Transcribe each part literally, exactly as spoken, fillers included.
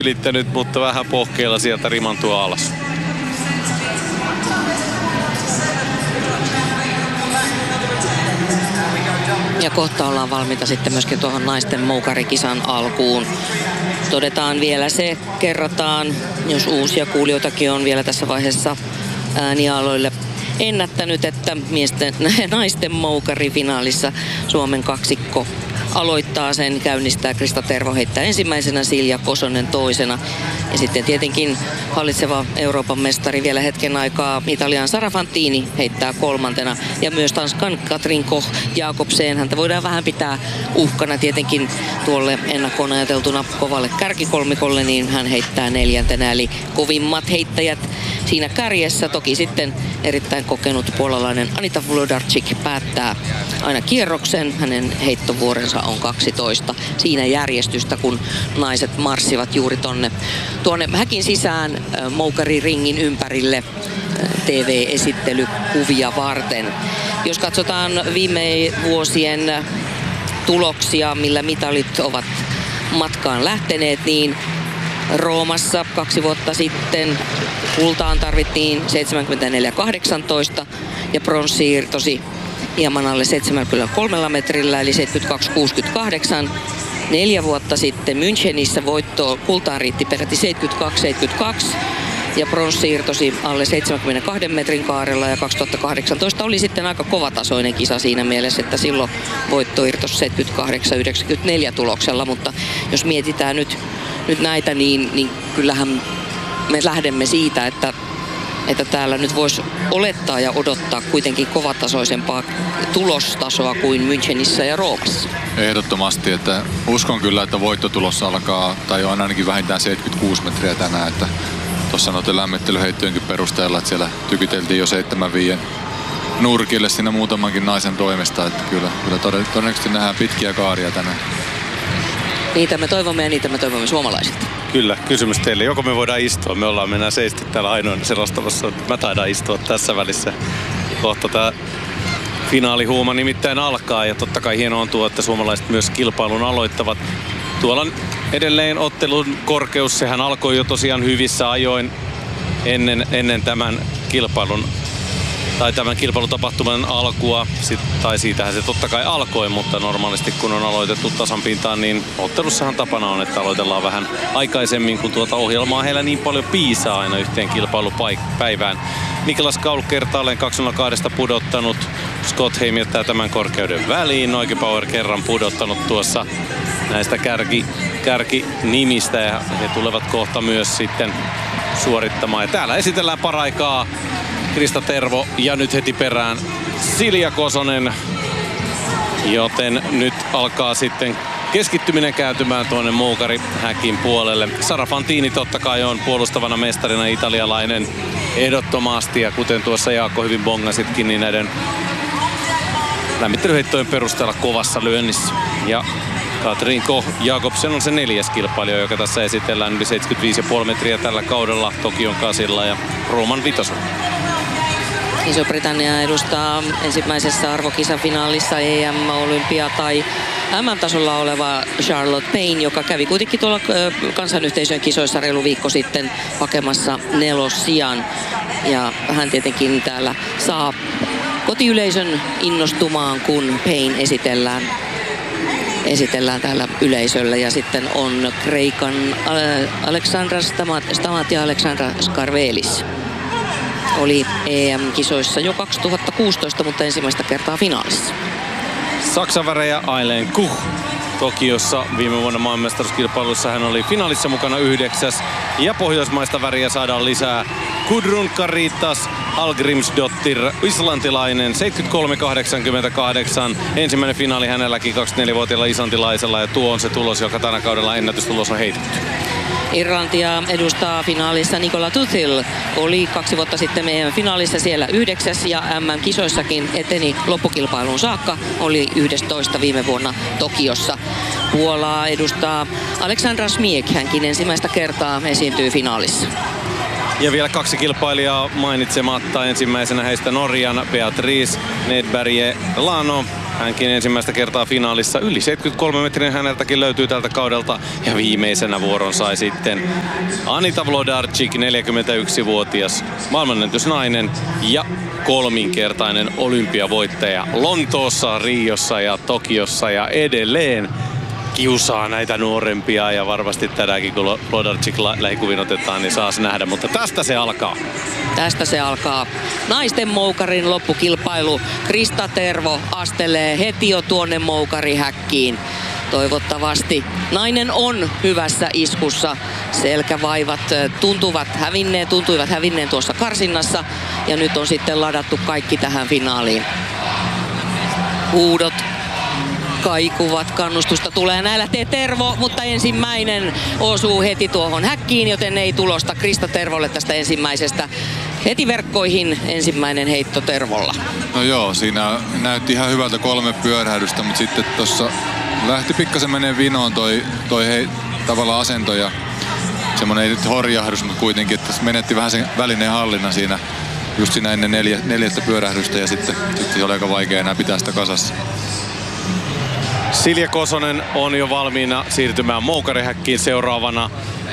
ylittänyt, mutta vähän pohkeilla sieltä rimantua alas. Ja kohta ollaan valmiita sitten myöskin tuohon naisten moukarikisan alkuun. Todetaan vielä se, kerrataan, jos uusia kuulijoitakin on vielä tässä vaiheessa äänialoille ennättänyt, että miesten, naisten moukarifinaalissa Suomen kaksikko aloittaa sen, käynnistää Krista Tervo, heittää ensimmäisenä, Silja Kosonen toisena. Ja sitten tietenkin hallitseva Euroopan mestari vielä hetken aikaa Italian Sara Fantini heittää kolmantena. Ja myös Tanskan Katrin Koch Jakobsen. Häntä voidaan vähän pitää uhkana tietenkin tuolle ennakkoon ajateltuna kovalle kärkikolmikolle, niin hän heittää neljäntenä. Eli kovimmat heittäjät siinä kärjessä. Toki sitten erittäin kokenut puolalainen Anita Wlodarczyk päättää aina kierroksen. Hänen heittovuorensa on kaksitoista. Siinä järjestystä, kun naiset marssivat juuri tonne, tuonne häkin sisään moukariringin ympärille T V-esittelykuvia varten. Jos katsotaan viime vuosien tuloksia, millä mitalit ovat matkaan lähteneet, niin Roomassa kaksi vuotta sitten kultaan tarvittiin seitsemänkymmentäneljä kahdeksantoista ja pronssi irtosi hieman alle seitsemänkymmentäkolme metrillä eli seitsemänkymmentäkaksi kuusikymmentäkahdeksan. Neljä vuotta sitten Münchenissä voitto kultaan riitti peräti seitsemänkymmentäkaksi seitsemänkymmentäkaksi ja pronssi irtosi alle seitsemänkymmentäkaksi metrin kaarella ja kaksituhattakahdeksantoista oli sitten aika kovatasoinen kisa siinä mielessä, että silloin voitto irtosi seitsemänkymmentäkahdeksan yhdeksänkymmentäneljä tuloksella, mutta jos mietitään nyt, nyt näitä, niin, niin kyllähän me lähdemme siitä, että että täällä nyt voisi olettaa ja odottaa kuitenkin kovatasoisempaa tulostasoa kuin Münchenissä ja Roomassa. Ehdottomasti, että uskon kyllä, että voittotulossa alkaa, tai on ainakin vähintään seitsemänkymmentäkuusi metriä tänään, että tuossa noiden lämmittelyheittojenkin perusteella, että siellä tykyteltiin jo seitsemän viiden nurkille siinä muutamankin naisen toimesta, että kyllä, kyllä todennäköisesti nähdään pitkiä kaaria tänään. Niitä me toivomme ja niitä me toivomme suomalaisilta. Kyllä, kysymys teille. Joko me voidaan istua? Me ollaan mennään seisti täällä ainoana selostavassa. Mä taidan istua tässä välissä. Kohta tää finaalihuuma nimittäin alkaa. Ja totta kai hienoa on tuo, että suomalaiset myös kilpailun aloittavat. Tuolla edelleen ottelun korkeus. Sehän alkoi jo tosiaan hyvissä ajoin ennen, ennen tämän kilpailun tai tämän kilpailutapahtuman alkua, sit, tai siitähän se totta kai alkoi, mutta normaalisti kun on aloitettu tasan pintaan, niin ottelussahan tapana on, että aloitellaan vähän aikaisemmin, kun tuota ohjelmaa heillä niin paljon piisaa aina yhteen kilpailupäivään. Niklas Kaul kertaalleen kaksi nolla kaksi pudottanut, Scott Heim jättää tämän korkeuden väliin, Neugebauer kerran pudottanut tuossa näistä kärki, kärkinimistä ja he tulevat kohta myös sitten suorittamaan. Ja täällä esitellään paraikaa Krista Tervo ja nyt heti perään Silja Kosonen, joten nyt alkaa sitten keskittyminen kääntymään tuonne moukarihäkin puolelle. Sara Fantini totta kai on puolustavana mestarina italialainen ehdottomasti ja kuten tuossa Jaakko hyvin bongasitkin, niin näiden lämmittelyheittojen perusteella kovassa lyönnissä. Ja Katrin Koch Jakobsen on se neljäs kilpailija, joka tässä esitellään yli seitsemänkymmentäviisi pilkku viisi metriä tällä kaudella Tokion kasilla ja Rooman vitosella. Iso-Britannia edustaa ensimmäisessä arvokisafinaalissa E M-olympia tai M M-tasolla oleva Charlotte Payne, joka kävi kuitenkin tuolla kansanyhteisön kisoissa reilu viikko sitten hakemassa nelossijan. Ja hän tietenkin täällä saa kotiyleisön innostumaan, kun Payne esitellään, esitellään täällä yleisöllä. Ja sitten on Kreikan Alexandra Stamat, Stamat ja Alexandra Skarvelis. Oli E M-kisoissa jo kaksituhattakuusitoista, mutta ensimmäistä kertaa finaalissa. Saksan värejä Aileen Kuch. Tokiossa viime vuonna maailmanmestaruuskilpailussa hän oli finaalissa mukana yhdeksäs. Ja pohjoismaista väriä saadaan lisää. Gudrun Karitas Algrimsdottir, islantilainen, seitsemänkymmentäkolme kahdeksankymmentäkahdeksan. Ensimmäinen finaali hänelläkin kaksikymmentäneljävuotiaalla islantilaisella ja tuo on se tulos, joka tänä kaudella ennätystulos on heitetty. Irlantia edustaa finaalissa Nicola Tuthil. Oli kaksi vuotta sitten meidän finaalissa siellä yhdeksäs ja M M-kisoissakin eteni loppukilpailuun saakka. Oli yhdestoista viime vuonna Tokiossa. Puolaa edustaa Aleksandra Smiek. Hänkin ensimmäistä kertaa esiintyy finaalissa. Ja vielä kaksi kilpailijaa mainitsematta. Ensimmäisenä heistä Norjan Beatrice Nedberg Lano. Hänkin ensimmäistä kertaa finaalissa. Yli seitsemänkymmentäkolme metrinen häneltäkin löytyy tältä kaudelta. Ja viimeisenä vuoron sai sitten Anita Wlodarczyk, neljäkymmentäyksivuotias maailmanennätysnainen ja kolminkertainen olympiavoittaja Lontoossa, Riossa ja Tokiossa ja edelleen kiusaa näitä nuorempia ja varmasti tänäänkin kun Wlodarczyk lähikuvin otetaan, niin saas nähdä, mutta tästä se alkaa. Tästä se alkaa. Naisten moukarin loppukilpailu. Krista Tervo astelee heti jo tuonne moukarihäkkiin. Toivottavasti nainen on hyvässä iskussa. Selkävaivat tuntuvat hävinneen, tuntuivat hävinneen tuossa karsinnassa. Ja nyt on sitten ladattu kaikki tähän finaaliin. Huudot kaikuvat, kannustusta tulee. Näin lähtee Tervo, mutta ensimmäinen osuu heti tuohon häkkiin, joten ei tulosta Krista Tervolle tästä ensimmäisestä. Heti verkkoihin ensimmäinen heitto Tervolla. No joo, siinä näytti ihan hyvältä kolme pyörähdystä, mutta sitten tuossa lähti pikkasen menee vinoon toi, toi hei, tavallaan asento ja semmoinen ei nyt horjahdus, mutta kuitenkin, että menetti vähän sen välineen hallinnan siinä just siinä ennen neljä, neljättä pyörähdystä ja sitten, sitten oli aika vaikea enää pitää sitä kasassa. Silja Kosonen on jo valmiina siirtymään moukarihäkkiin seuraavana.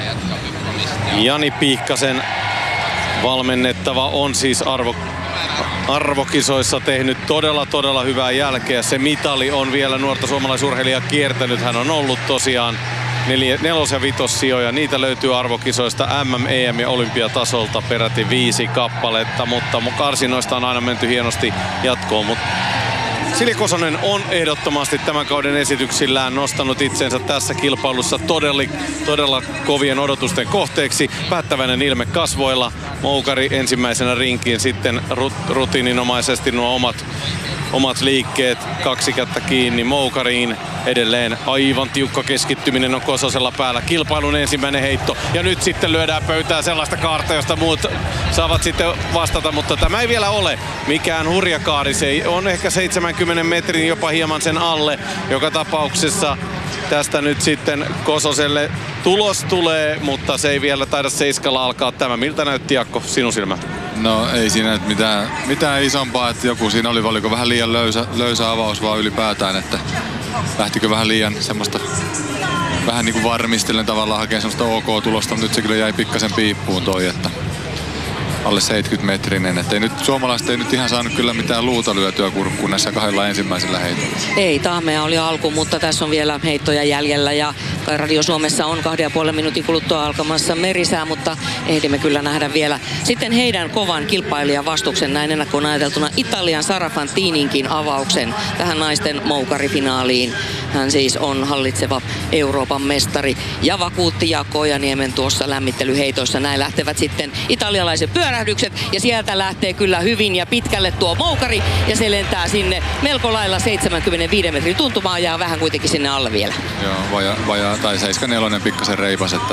Jani Piikkasen valmennettava on siis arvo, arvokisoissa tehnyt todella todella hyvää jälkeä. Se mitali on vielä nuorta suomalaisurheilijaa kiertänyt. Hän on ollut tosiaan neljä, nelos- ja vitossijoja. Niitä löytyy arvokisoista M M, E M ja olympiatasolta peräti viisi kappaletta, mutta karsinoista on aina menty hienosti jatkoon. Mutta Silja Kosonen on ehdottomasti tämän kauden esityksillään nostanut itsensä tässä kilpailussa todella, todella kovien odotusten kohteeksi. Päättäväinen ilme kasvoilla. Moukari ensimmäisenä rinkiin, sitten rut- rutiininomaisesti nuo omat, omat liikkeet, kaksi kättä kiinni moukariin. Edelleen aivan tiukka keskittyminen on Kososella päällä. Kilpailun ensimmäinen heitto ja nyt sitten lyödään pöytään sellaista kaarta, josta muut saavat sitten vastata, mutta tämä ei vielä ole mikään hurja kaari. Se on ehkä seitsemänkymmenen metrin jopa hieman sen alle. Joka tapauksessa tästä nyt sitten Kososelle tulos tulee, mutta se ei vielä taida seiskalla alkaa tämä. Miltä näytti Jaakko sinun silmä? No ei siinä nyt mitään, mitään isompaa, että joku siinä oli, oliko vähän liian löysä, löysä avaus vaan ylipäätään, että lähtikö vähän liian semmoista, vähän niin kuin varmistellen tavallaan hakea semmoista OK-tulosta, mutta nyt se kyllä jäi pikkasen piippuun toi, että alle seitsemänkymmentä metrinen, että ei nyt, suomalaiset ei nyt ihan saanut kyllä mitään luuta lyötyä kurkkuun näissä kahdella ensimmäisellä heitolla. Ei, tahmea oli alku, mutta tässä on vielä heittoja jäljellä ja Radio Suomessa on kahden ja puolen minuutin kuluttua alkamassa merisää, mutta ehdimme kyllä nähdä vielä sitten heidän kovan kilpailijan vastuksen näin ennakkoon ajateltuna Italian Sara Fantininkin avauksen tähän naisten moukarifinaaliin. Hän siis on hallitseva Euroopan mestari ja vakuutti Jaakko Ojaniemen tuossa lämmittelyheitoissa. Näin lähtevät sitten italialaiset pyörähdykset ja sieltä lähtee kyllä hyvin ja pitkälle tuo moukari ja se lentää sinne melko lailla seitsemänkymmentäviisi metrin tuntumaan ja vähän kuitenkin sinne alle vielä. Joo, vaja, vaja tai seitsemänkymmentäneljä pikkasen reipas, että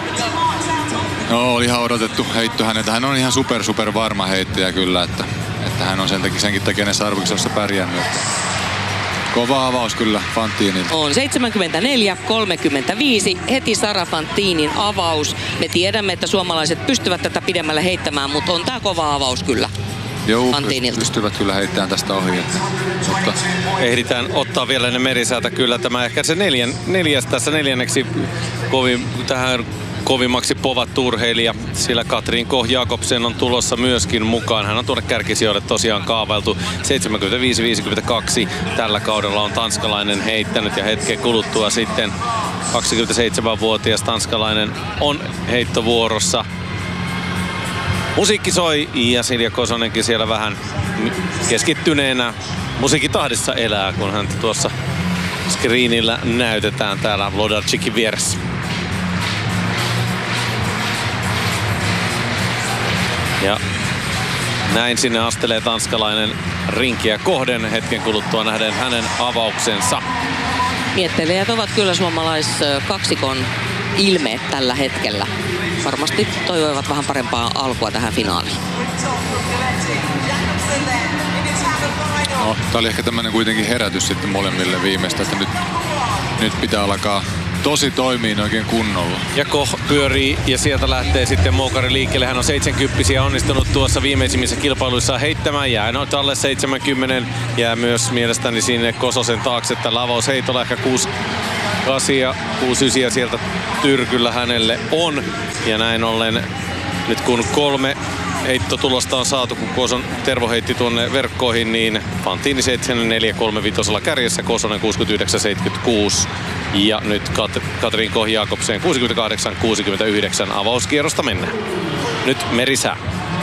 no, oli ihan odotettu heitto häneltä. Hän on ihan super super varma heittäjä kyllä, että, että hän on sen takia, senkin takia näissä arvokisoissa pärjännyt. Että kova avaus kyllä Fantinilta. On seitsemänkymmentäneljä kolmekymmentäviisi heti Sara Fantinin avaus. Me tiedämme, että suomalaiset pystyvät tätä pidemmälle heittämään, mutta on tää kova avaus kyllä. Joo, Fantinilta. pystyvät kyllä heittämään tästä ohi. Että, mutta ehditään ottaa vielä ne merisäätä kyllä. Tämä ehkä se neljän, neljäs tässä neljänneksi kovin, tähän kovimmaksi povattu urheilija, sillä Katrin Koh-Jakobsen on tulossa myöskin mukaan. Hän on tuonne kärkisijoille tosiaan kaavailtu. seitsemänkymmentäviisi viisikymmentäkaksi tällä kaudella on tanskalainen heittänyt ja hetken kuluttua sitten kaksikymmentäseitsemänvuotias tanskalainen on heittovuorossa. Musiikki soi ja Silja Kosonenkin siellä vähän keskittyneenä musiikitahdissa elää, kun hän tuossa screenillä näytetään täällä Wlodarczykin vieressä. Ja näin sinne astelee tanskalainen rinkiä kohden hetken kuluttua nähden hänen avauksensa. Miettelijät ovat kyllä suomalaiskaksikon ilmeet tällä hetkellä. Varmasti toivoivat vähän parempaa alkua tähän finaaliin. no, tää oli ehkä tämmönen kuitenkin herätys sitten molemmille viimeistä, että nyt, nyt pitää alkaa tosi toimii oikein kunnolla. Ja Koh pyörii ja sieltä lähtee sitten Moukari liikkeelle. Hän on seitsemänkymmentä onnistunut tuossa viimeisimmissä kilpailuissa heittämään. Jää noita alle seitsemänkymmentä. Jää myös mielestäni sinne Kososen taakse. Tällä avausheitolla ehkä kuusi kasia, kuusi ysiä sieltä tyrkyllä hänelle on. Ja näin ollen nyt kun kolme heittotulosta on saatu, kun Koson Tervo heitti tuonne verkkoihin, niin Fantini seitsemänkymmentäneljä kolmekymmentäviisi kärjessä, Kosonen kuusikymmentäyhdeksän seitsemänkymmentäkuusi ja nyt Kat- Katrin Koh Jakobsen kuusikymmentäkahdeksan kuusikymmentäyhdeksän avauskierrosta mennään. Nyt merisää.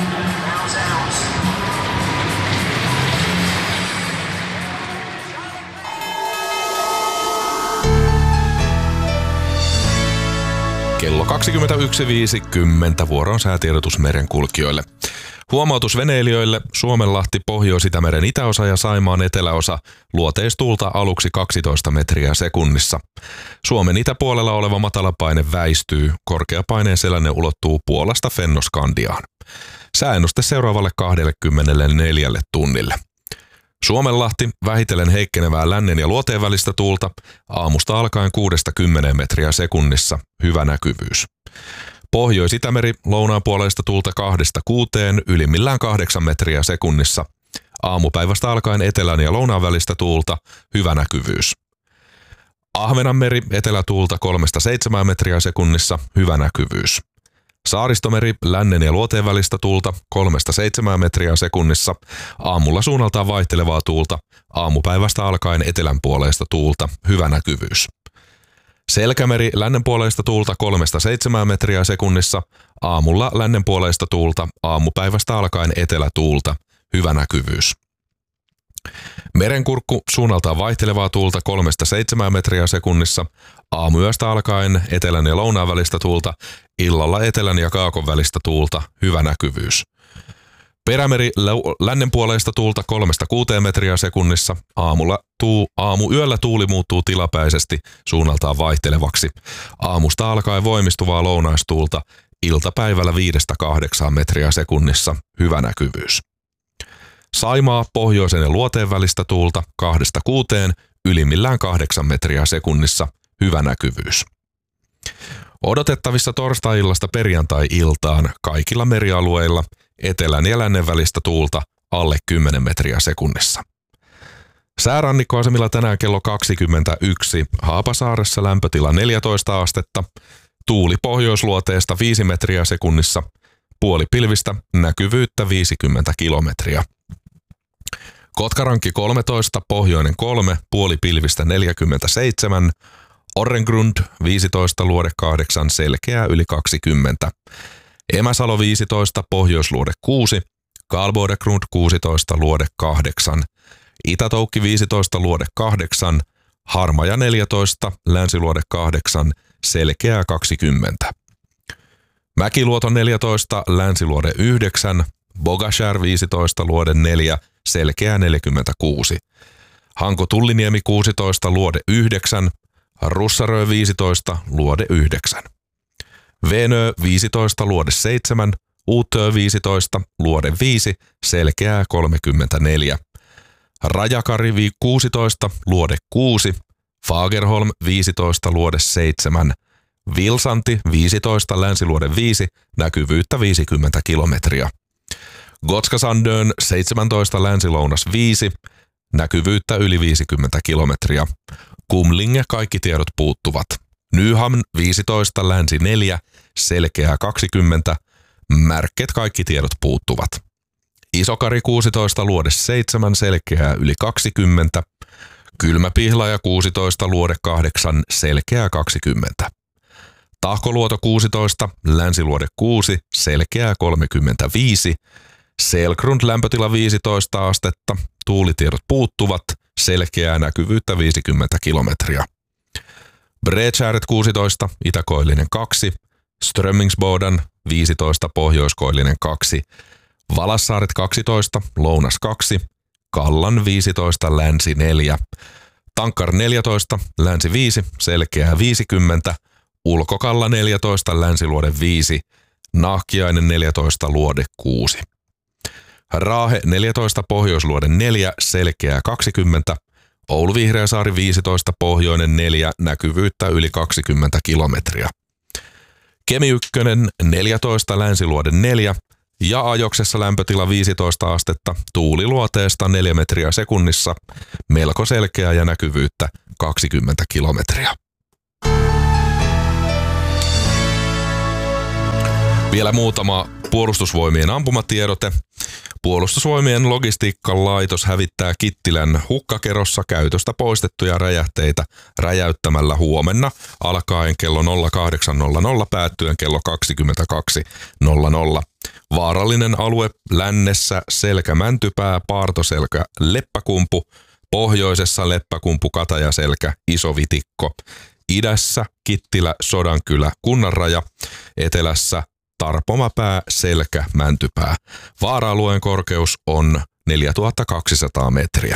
Kello kaksikymmentäyksi viisikymmentä vuoron säätiedotus merenkulkijoille. Huomautus veneilijöille: Suomenlahti, Pohjois-Itämeren itäosa ja Saimaan eteläosa, luoteistuulta aluksi kaksitoista metriä sekunnissa. Suomen itäpuolella oleva matalapaine väistyy, korkeapaineen selänne ulottuu Puolasta Fennoskandiaan. Sääennuste seuraavalle kaksikymmentäneljä tunnille. Suomenlahti, vähitellen heikkenevää lännen ja luoteen välistä tuulta, aamusta alkaen kuudesta kymmeneen metriä sekunnissa, hyvä näkyvyys. Pohjois-Itämeri, lounaanpuoleista tuulta kahdesta kuuteen, ylimmillään kahdeksan metriä sekunnissa. Aamupäivästä alkaen etelän ja lounaan välistä tuulta, hyvä näkyvyys. Ahvenanmeri, etelätuulta kolmesta seitsemään metriä sekunnissa, hyvä näkyvyys. Saaristomeri, lännen ja luoteen välistä tuulta kolmesta seitsemään metriä sekunnissa, aamulla suunnaltaan vaihtelevaa tuulta, aamupäivästä alkaen etelänpuoleista tuulta, hyvä näkyvyys. Selkämeri, lännenpuoleista tuulta kolmesta seitsemään metriä sekunnissa, aamulla lännenpuoleista tuulta, aamupäivästä alkaen etelätuulta, hyvä näkyvyys. Merenkurkku, suunnaltaan vaihtelevaa tuulta kolmesta seitsemään metriä sekunnissa, aamuyöstä alkaen etelän ja lounaan välistä tuulta, illalla etelän ja kaakon välistä tuulta, hyvä näkyvyys. Perämeri, lännenpuoleista tuulta kolmesta kuuteen metriä sekunnissa, aamulla tuu, aamuyöllä tuuli muuttuu tilapäisesti suunnaltaan vaihtelevaksi, aamusta alkaen voimistuvaa lounaistuulta, iltapäivällä viidestä kahdeksaan metriä sekunnissa, hyvä näkyvyys. Saimaa, pohjoisen ja luoteen välistä tuulta kahdesta kuuteen, ylimmillään kahdeksan metriä sekunnissa, hyvä näkyvyys. Odotettavissa torstai-illasta perjantai-iltaan kaikilla merialueilla etelän ja lännen välistä tuulta alle kymmenen metriä sekunnissa. Säärannikkoasemilla tänään kello kaksikymmentäyksi, Haapasaaressa lämpötila neljätoista astetta, tuuli pohjoisluoteesta viisi metriä sekunnissa, puolipilvistä, näkyvyyttä viisikymmentä kilometriä. Kotkarankki kolmetoista, pohjoinen kolme, puolipilvistä neljäkymmentäseitsemän, Orrengrund viisitoista, luode kahdeksan, selkeää yli kaksikymmentä. Emäsalo viisitoista, pohjoisluode kuusi, Karlbodegrund kuusitoista, luode kahdeksan. Itätoukki viisitoista, luode kahdeksan, Harmaja neljätoista, länsiluode kahdeksan, selkeää kaksikymmentä. Mäkiluoto neljätoista, länsiluode yhdeksän, Bogashär viisitoista, luode neljä, selkeää neljäkymmentäkuusi. Hanko Tulliniemi kuusitoista, luode yhdeksän, Russarö viisitoista, luode yhdeksän. Venö viisitoista, luode seitsemän, Uutö viisitoista, luode viisi, selkeää kolmekymmentäneljä. Rajakari kuusitoista, luode kuusi, Fagerholm viisitoista, luode seitsemän, Vilsanti viisitoista, länsiluode viisi, näkyvyyttä viisikymmentä kilometriä. Gotskasandön seitsemäntoista, länsilounas viisi, näkyvyyttä yli viisikymmentä kilometriä. Kumlinge kaikki tiedot puuttuvat. Nyhamn viisitoista, länsi neljä, selkeää kaksikymmentä, Märket kaikki tiedot puuttuvat. Isokari kuusitoista, luode seitsemän, selkeää yli kaksikymmentä, Kylmäpihlaja kuusitoista, luode kahdeksan, selkeää kaksikymmentä. Tahkoluoto kuusitoista, länsiluode kuusi, selkeää kolmekymmentäviisi, Selgrund lämpötila viisitoista astetta, tuulitiedot puuttuvat, selkeää näkyvyyttä viisikymmentä kilometriä. Bredskäret kuusitoista, itäkoillinen kaksi, Strömmingsboden viisitoista, pohjoiskoillinen kaksi, Valassaaret kaksitoista, lounas kaksi, Kallan viisitoista, länsi neljä, Tankkar neljätoista, länsi viisi, selkeää viisikymmentä, Ulkokalla neljätoista, länsiluode viisi, Nahkiainen neljätoista, luode kuusi. Raahe neljätoista, pohjoisluode neljä, selkeää kaksikymmentä, Oulu Vihreäsaari viisitoista, Pohjoinen neljä, näkyvyyttä yli kaksikymmentä kilometriä. Kemi ykkönen neljätoista, Länsiluode neljä ja Ajoksessa lämpötila viisitoista astetta, tuuli luoteesta neljä metriä sekunnissa, melko selkeä ja näkyvyyttä kaksikymmentä kilometriä. Vielä muutama Puolustusvoimien ampumatiedote. Puolustusvoimien logistiikkalaitos hävittää Kittilän hukkakerossa käytöstä poistettuja räjähteitä räjäyttämällä huomenna alkaen kello nolla kahdeksan nolla nolla päättyen kello kaksikymmentäkaksi nolla nolla. Vaarallinen alue lännessä Selkä-Mäntypää, Paartoselkä, Leppäkumpu, pohjoisessa Leppäkumpu, Katajaselkä, Isovitikko, idässä Kittilä, Sodankylä, Kunnanraja, etelässä Tarpomapää, Selkä, Mäntypää. Vaara-alueen korkeus on neljätuhattakaksisataa metriä.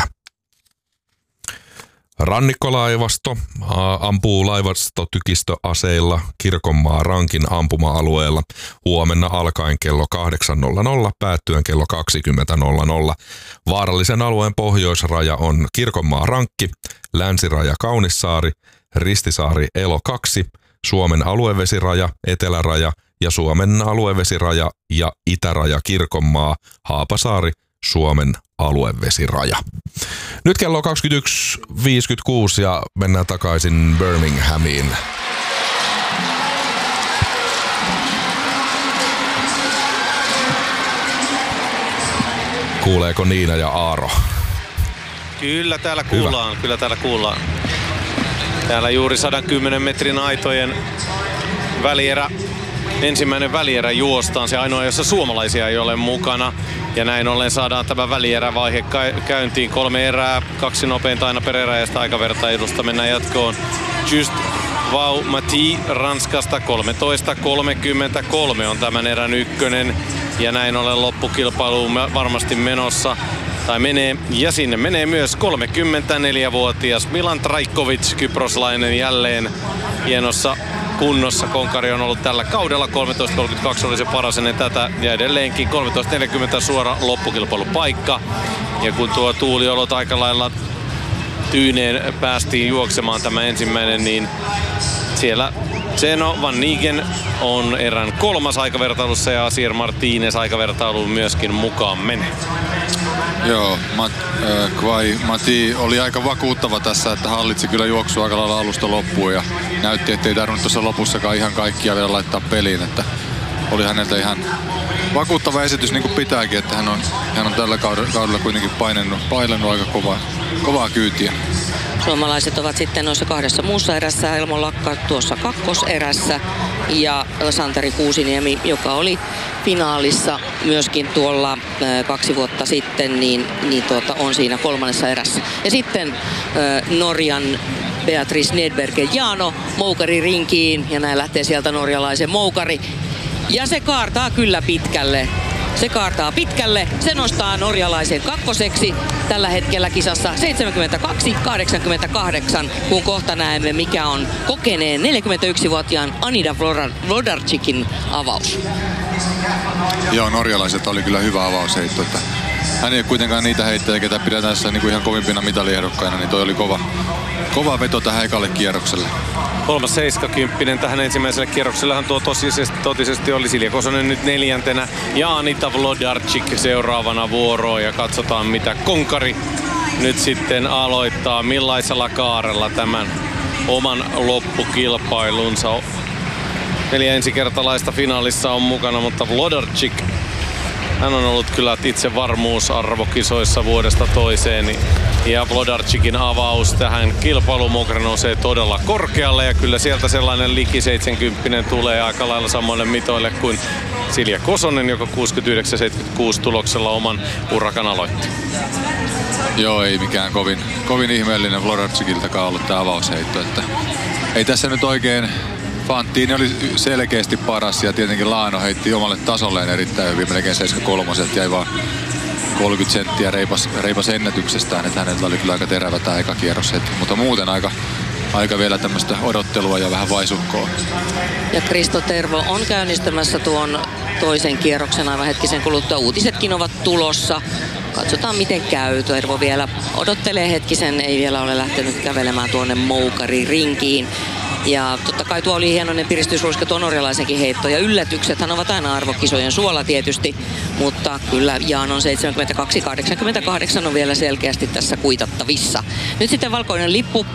Rannikkolaivasto ampuu laivastotykistöaseilla Kirkonmaan Rankin ampuma-alueella huomenna alkaen kello kahdeksan nolla nolla päättyen kello kaksikymmentä nolla nolla. Vaarallisen alueen pohjoisraja on Kirkonmaan Rankki, länsiraja Kaunissaari, Ristisaari Elo kaksi, Suomen aluevesiraja, eteläraja ja Suomen aluevesiraja ja itäraja Kirkonmaa, Haapasaari, Suomen aluevesiraja. Nyt kello on kaksikymmentäyksi viisikymmentäkuusi ja mennään takaisin Birminghamiin. Kuuleeko Niina ja Aaro? Kyllä täällä kuullaan, Hyvä. kyllä täällä kuullaan. Täällä juuri sata kymmenen metrin aitojen välierä. Ensimmäinen välierä juostaan, se ainoa, jossa suomalaisia ei ole mukana. Ja näin ollen saadaan tämä välierävaihe käyntiin. Kolme erää, kaksi nopeinta aina per erä ja sitä aikavertailusta mennään jatkoon. Just Vau Mati Ranskasta kolmetoista kolmekymmentäkolme on tämän erän ykkönen. Ja näin ollen loppukilpailuun varmasti menossa. Tai menee, ja sinne menee myös kolmekymmentäneljävuotias Milan Trajkovic, kyproslainen jälleen hienossa kunnossa. Konkari on ollut tällä kaudella, kolmetoista kolmekymmentäkaksi oli se paras ennen tätä ja edelleenkin kolmetoista neljäkymmentä suora loppukilpailupaikka. Ja kun tuo tuuliolot aika lailla tyyneen päästiin juoksemaan tämä ensimmäinen, niin siellä Zeno Van Nigen on erän kolmas aikavertailussa ja Asier Martinez aikavertailuun myöskin mukaan menee. Joo, Mat, äh, Kvai Mati oli aika vakuuttava tässä, että hallitsi kyllä juoksua aika lailla alusta loppuun ja näytti, ettei tarvinnut tuossa lopussakaan ihan kaikkia vielä laittaa peliin, että oli häneltä ihan vakuuttava esitys niin kuin pitääkin, että hän on, hän on tällä kaudella, kaudella kuitenkin painennut, painennut aika kovaa, kovaa kyytiä. Suomalaiset ovat sitten noissa kahdessa muussa erässä, Elmo Lakka tuossa kakkoserässä ja Santeri Kuusiniemi, joka oli finaalissa myöskin tuolla kaksi vuotta sitten, niin, niin tuota, on siinä kolmannessa erässä. Ja sitten äh, Norjan Beatrice Nedberger Jaano moukari rinkiin ja näin lähtee sieltä norjalaisen moukari. Ja se kaartaa kyllä pitkälle. Se kaartaa pitkälle. Se nostaa norjalaisen kakkoseksi tällä hetkellä kisassa seitsemänkymmentäkaksi kahdeksankymmentäkahdeksan, kun kohta näemme mikä on kokeneen neljäkymmentäyksivuotiaan Anida Vlodarčikin avaus. Joo, norjalaiset oli kyllä hyvä avausheitto. Että hän ei kuitenkaan niitä heittäjä, ketä pidetään tässä niin kuin ihan kovimpina mitaliehdokkaina, niin toi oli kova, kova veto tähän ekalle kierrokselle. Kolmas seitsemänkymmentä tähän ensimmäiselle kierroksellehan tuo totisesti, totisesti oli Silja Kosonen nyt neljäntenä ja Anita Vlodarčik seuraavana vuoroon ja katsotaan mitä Konkari nyt sitten aloittaa, millaisella kaarella tämän oman loppukilpailunsa. Neljä ensikertalaista finaalissa on mukana, mutta Vlodarčik, hän on ollut kyllä itse varmuusarvokisoissa vuodesta toiseen. Ja Vlodarčikin avaus tähän kilpailumuokra nousee todella korkealle ja kyllä sieltä sellainen liki seitsemänkymmentä tulee aika lailla samoille mitoille kuin Silja Kosonen, joka kuusikymmentäyhdeksän seitsemänkymmentäkuusi tuloksella oman urakan aloitti. Joo, ei mikään kovin, kovin ihmeellinen Vlodarčikiltakaan ollut tämä avausheitto. Että ei tässä nyt oikein. Fantini oli selkeästi paras ja tietenkin Laano heitti omalle tasolleen erittäin hyvin, melkein seitsemänkymmentäkolme, jäi vaan kolmekymmentä senttiä reipas, reipas ennätyksestään, että hänellä oli kyllä aika terävä tämä eka kierros heti, mutta muuten aika, aika vielä tämmöistä odottelua ja vähän vaisukkoa. Ja Kristo Tervo on käynnistämässä tuon toisen kierroksen aivan hetkisen kuluttua. Uutisetkin ovat tulossa. katsotaan miten käy. Tervo vielä odottelee hetkisen, ei vielä ole lähtenyt kävelemään tuonne moukaririnkiin. Ja totta kai tuo oli hienoinen piristysruiska tuo norjalaisenkin heitto. Ja yllätyksethän ovat aina arvokisojen suola tietysti. Mutta kyllä Jaanon seitsemänkymmentäkaksi kahdeksankymmentäkahdeksan on vielä selkeästi tässä kuitattavissa. Nyt sitten valkoinen lippu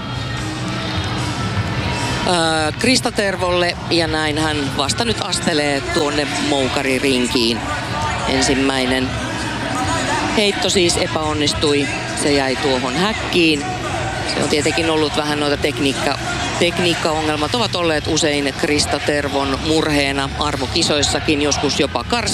äh, Krista Tervolle. Ja näin hän vasta nyt astelee tuonne moukaririnkiin. Ensimmäinen heitto siis epäonnistui. Se jäi tuohon häkkiin. Se on tietenkin ollut vähän noita tekniikka, tekniikkaongelmat ovat olleet usein Krista Tervon murheena arvokisoissakin, joskus jopa karsi.